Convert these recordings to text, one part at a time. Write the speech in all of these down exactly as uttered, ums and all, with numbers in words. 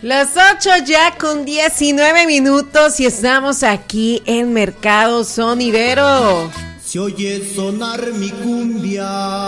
Las ocho ya con diecinueve minutos y estamos aquí en Mercado Sonidero. Se oye sonar mi cumbia.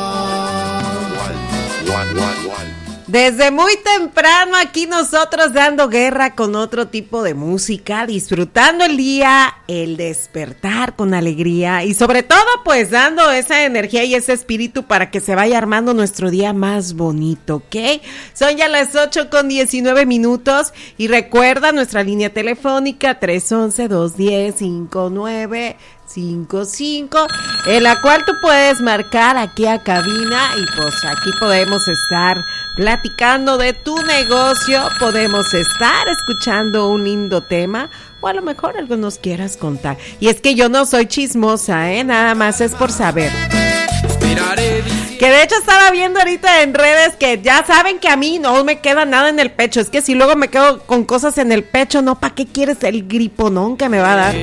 Desde muy temprano aquí nosotros dando guerra con otro tipo de música, disfrutando el día, el despertar con alegría y sobre todo pues dando esa energía y ese espíritu para que se vaya armando nuestro día más bonito, ¿ok? Son ya las ocho con diecinueve minutos y recuerda nuestra línea telefónica tres once, dos diez, cinco nueve cinco cinco, en la cual tú puedes marcar aquí a cabina y pues aquí podemos estar platicando de tu negocio, podemos estar escuchando un lindo tema o a lo mejor algo nos quieras contar. Y es que yo no soy chismosa, ¿eh? Nada más es por saber. Que de hecho estaba viendo ahorita en redes que ya saben que a mí no me queda nada en el pecho. Es que si luego me quedo con cosas en el pecho, no, ¿para qué quieres el griponón que me va a dar?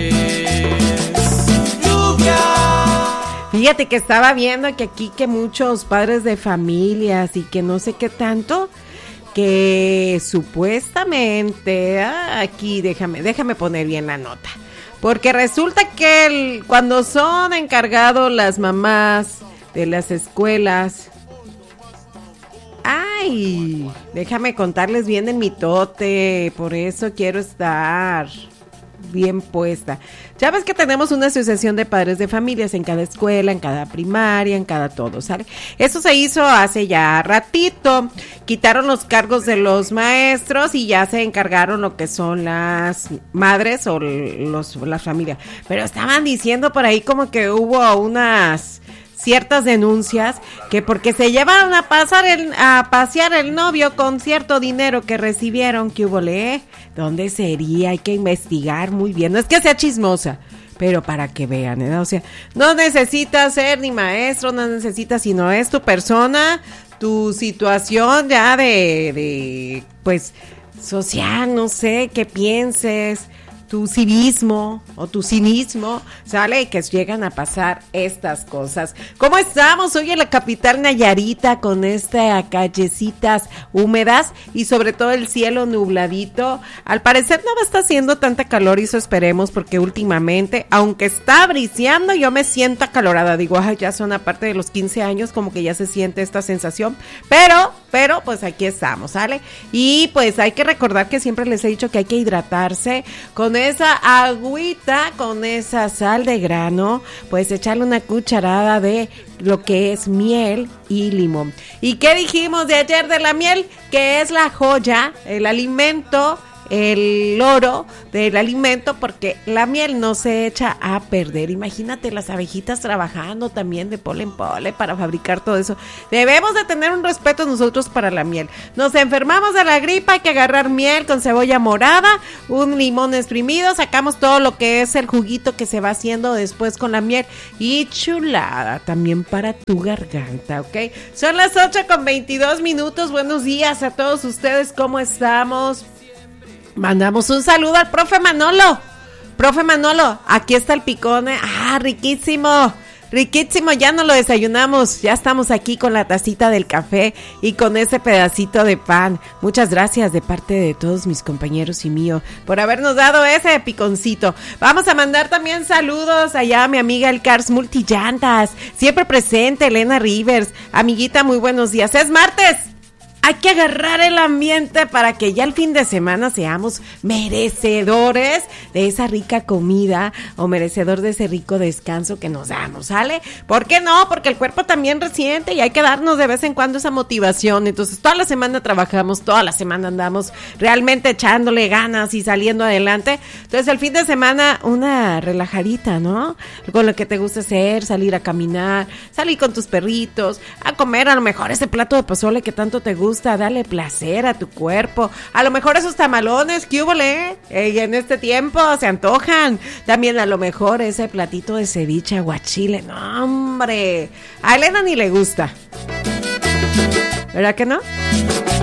Fíjate que estaba viendo que aquí que muchos padres de familias y que no sé qué tanto, que supuestamente, ah, aquí déjame, déjame poner bien la nota, porque resulta que el, cuando son encargados las mamás de las escuelas, ay, déjame contarles bien el mitote, por eso quiero estar bien puesta. Ya ves que tenemos una asociación de padres de familias en cada escuela, en cada primaria, en cada todo, ¿sale? Eso se hizo hace ya ratito. Quitaron los cargos de los maestros y ya se encargaron lo que son las madres o los, las familias. Pero estaban diciendo por ahí como que hubo unas ciertas denuncias que porque se llevaron a pasar el, a pasear el novio con cierto dinero que recibieron, que hubo le, ¿dónde sería? Hay que investigar muy bien, no es que sea chismosa, pero para que vean, ¿eh? O sea, no necesitas ser ni maestro, no necesitas, sino es tu persona, tu situación ya de, de pues, social, no sé, qué pienses, tu civismo o tu cinismo, ¿sale? Y que llegan a pasar estas cosas. ¿Cómo estamos hoy en la capital Nayarita con estas callecitas húmedas y sobre todo el cielo nubladito? Al parecer no va a estar haciendo tanta calor y eso esperemos porque últimamente, aunque está briseando, yo me siento acalorada. Digo, ay, ya son aparte de los quince años, como que ya se siente esta sensación, pero, pero pues aquí estamos, ¿sale? Y pues hay que recordar que siempre les he dicho que hay que hidratarse con esa agüita, con esa sal de grano, pues echarle una cucharada de lo que es miel y limón. ¿Y qué dijimos de ayer de la miel? Que es la joya, el alimento, el oro del alimento, porque la miel no se echa a perder. Imagínate las abejitas trabajando también de pole en pole para fabricar todo eso. Debemos de tener un respeto nosotros para la miel. Nos enfermamos de la gripa, hay que agarrar miel con cebolla morada, un limón exprimido, sacamos todo lo que es el juguito que se va haciendo después con la miel y chulada también para tu garganta, ¿ok? Son las ocho con veintidós minutos. Buenos días a todos ustedes, ¿cómo estamos? Mandamos un saludo al profe Manolo. Profe Manolo, aquí está el picone. Ah, riquísimo, riquísimo, ya no lo desayunamos. Ya estamos aquí con la tacita del café y con ese pedacito de pan. Muchas gracias de parte de todos mis compañeros y mío por habernos dado ese piconcito. Vamos a mandar también saludos allá a mi amiga El Cars Multillantas, siempre presente, Elena Rivers. Amiguita, muy buenos días. Es martes. Hay que agarrar el ambiente para que ya el fin de semana seamos merecedores de esa rica comida o merecedor de ese rico descanso que nos damos, ¿sale? ¿Por qué no? Porque el cuerpo también resiente y hay que darnos de vez en cuando esa motivación. Entonces toda la semana trabajamos, toda la semana andamos realmente echándole ganas y saliendo adelante. Entonces el fin de semana una relajadita, ¿no? Con lo que te gusta hacer, salir a caminar, salir con tus perritos, a comer a lo mejor ese plato de pozole que tanto te gusta. Dale placer a tu cuerpo, a lo mejor esos tamalones, ¿qué hubo, le? Eh, en este tiempo se antojan, también a lo mejor ese platito de ceviche aguachile, no hombre, a Elena ni le gusta, ¿verdad que no?